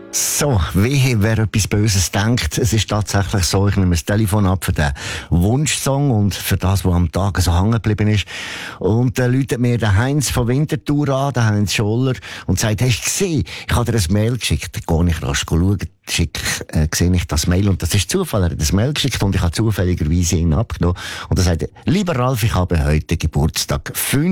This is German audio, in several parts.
So, wehe, wer etwas Böses denkt. Es ist tatsächlich so, ich nehme das Telefon ab für den Wunschsong und für das, was am Tag so hängen geblieben ist. Und dann läutet mir der Heinz von Winterthur an, der Heinz Scholler, und sagt, hast du gesehen? Ich habe dir ein Mail geschickt. Dann gehe ich rasch schauen, sehe ich das Mail, und das ist Zufall. Er hat das Mail geschickt und ich habe zufälligerweise ihn abgenommen. Und er sagt, lieber Ralf, ich habe heute Geburtstag.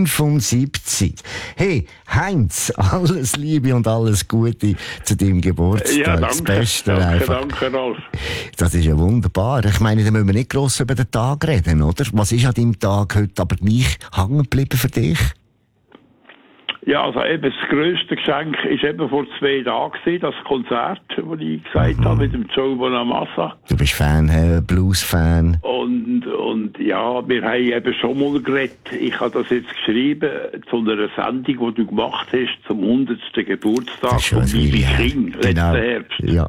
75. Hey, Heinz, alles Liebe und alles Gute zu deinem Geburtstag. Ja, danke. Das Beste einfach. Danke, Ralf. Das ist ja wunderbar. Ich meine, da müssen wir nicht gross über den Tag reden, oder? Was ist an deinem Tag heute aber gleich hängen geblieben für dich? Ja, also eben das grösste Geschenk ist eben vor 2 Tagen gewesen, das Konzert, das ich gesagt habe, mit dem Joe Bonamassa. Du bist Fan, Blues-Fan. Und ja, wir haben eben schon mal geredet. Ich habe das jetzt geschrieben zu einer Sendung, die du gemacht hast, zum 100. Geburtstag von Bibi King, letzten Herbst. Ja.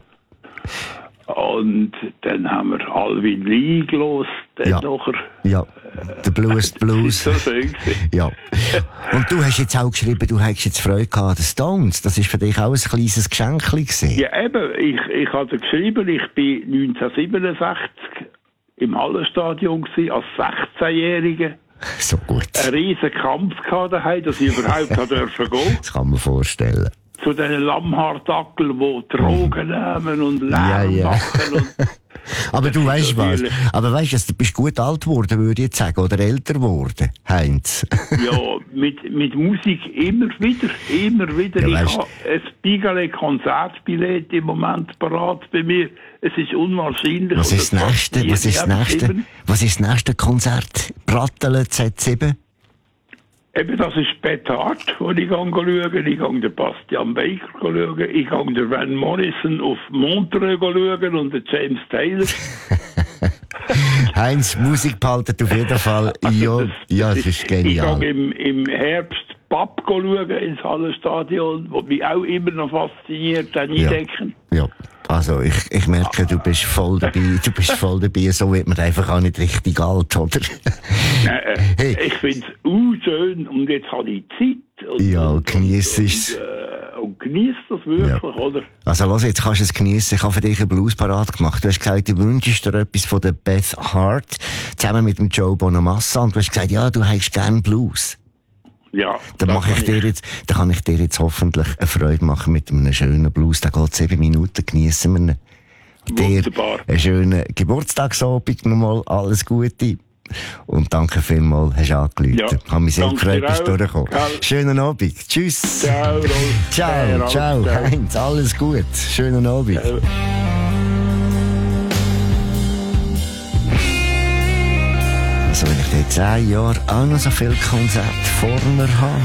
Und dann haben wir Alvin Lee gelost, dann nachher. Ja, der Blues. So schön gewesen. Ja. Und du hast jetzt auch geschrieben, du hättest jetzt Freude gehabt an den Stones. Das war für dich auch ein kleines Geschenk gewesen. Ja, eben. Ich hatte geschrieben, ich bin 1967 im Hallenstadion gewesen, als 16-Jähriger. So gut. Ein riesen Kampf gehabt daheim, dass ich überhaupt dürfen gehen. Das kann man vorstellen. Zu diesen Lammhardackeln, die Drogen nehmen und Lärm machen. Und aber du weißt was? Aber weißt du, du bist gut alt geworden, würde ich jetzt sagen, oder älter geworden, Heinz. Ja, mit Musik immer wieder. Ja, ich habe ein Bigale-Konzertbillett im Moment parat bei mir. Es ist unwahrscheinlich. Was ist das nächste Konzert? Brattelen Z7? Eben, das ist Petard, wo ich schauen. Ich gehe den Bastian Baker schauen. Ich gehe den Van Morrison auf Montreux schauen und den James Taylor. Heinz, Musik behalten auf jeden Fall. Ja, das ist genial. Ich gehe im Herbst Papp schauen ins Hallenstadion, wo mich auch immer noch fasziniert, eindecken. Ja. Also, ich merke, du bist voll dabei. So wird man einfach auch nicht richtig alt, oder? Hey. Ich finde es schön und jetzt habe ich Zeit. Und genieß es. Und genieß das wirklich, oder? Also, los, jetzt kannst du es genießen. Ich habe für dich einen Blues parat gemacht. Du hast gesagt, du wünschst dir etwas von der Beth Hart, zusammen mit dem Joe Bonamassa. Und du hast gesagt, ja, du hättest gern Blues. Ja. Dann kann ich dir jetzt hoffentlich eine Freude machen mit einem schönen Blues. Da geht 7 Minuten, geniessen wir ihn. Wunderbar. Dir einen schönen Geburtstagsabend nochmal, alles Gute. Und danke vielmals, hast du angerufen. Ja, ich habe mich sehr gefreut, bist du durchgekommen. Schönen Abend. Tschüss. Ciao, Rolf. Ciao. Heinz, alles gut. Schönen Abend. Ciao. Also wenn ich in 10 Jahren auch noch so viele Konzerte vor mir habe.